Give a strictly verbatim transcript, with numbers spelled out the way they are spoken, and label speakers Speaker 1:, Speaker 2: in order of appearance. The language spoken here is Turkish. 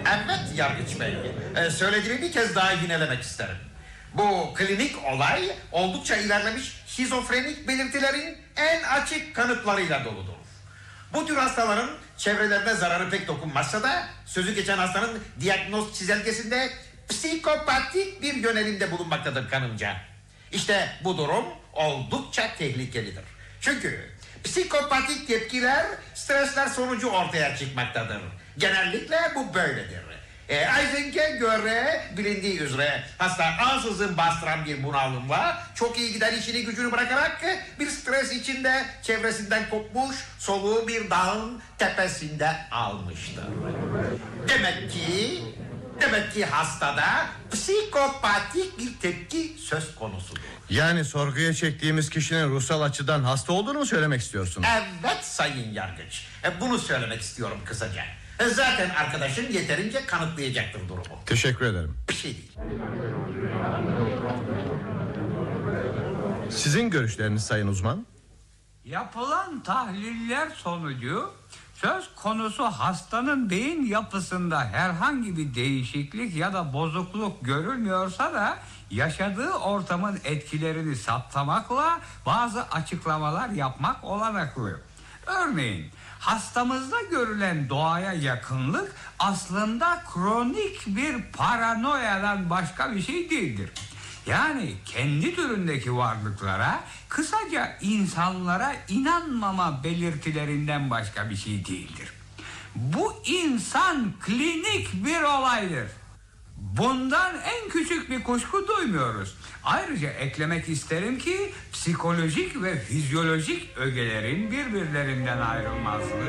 Speaker 1: Evet Yargıç Bey, ee, söylediğimi bir kez daha yinelemek isterim. Bu klinik olay oldukça ilerlemiş şizofrenik belirtilerin en açık kanıtlarıyla doludur. Bu tür hastaların çevrelerine zararı pek dokunmazsa da sözü geçen hastanın diyagnoz çizelgesinde psikopatik bir yönelimde bulunmaktadır kanımca. İşte bu durum oldukça tehlikelidir. Çünkü psikopatik tepkiler stresler sonucu ortaya çıkmaktadır. Genellikle bu böyledir. E, Eisen'e göre bilindiği üzere hasta ansızın bastıran bir bunalımla çok iyi giden işini gücünü bırakarak bir stres içinde çevresinden kopmuş soluğu bir dağın tepesinde almıştır. Demek ki demek ki hastada psikopatik bir tepki söz konusudur.
Speaker 2: Yani sorguya çektiğimiz kişinin ruhsal açıdan hasta olduğunu mu söylemek istiyorsun?
Speaker 1: Evet Sayın Yargıç, e, bunu söylemek istiyorum kısaca. E, zaten arkadaşın yeterince kanıtlayacaktır durumu.
Speaker 2: Teşekkür ederim.
Speaker 1: Bir şey değil.
Speaker 2: Sizin görüşleriniz sayın uzman?
Speaker 3: Yapılan tahliller sonucu söz konusu hastanın beyin yapısında herhangi bir değişiklik ya da bozukluk görülmüyorsa da yaşadığı ortamın etkilerini saptamakla bazı açıklamalar yapmak olanaklı. Örneğin hastamızda görülen doğaya yakınlık aslında kronik bir paranoyadan başka bir şey değildir. Yani kendi türündeki varlıklara, kısaca insanlara inanmama belirtilerinden başka bir şey değildir. Bu insan klinik bir olaydır. Bundan en küçük bir kuşku duymuyoruz. Ayrıca eklemek isterim ki psikolojik ve fizyolojik ögelerin birbirlerinden ayrılmazlığı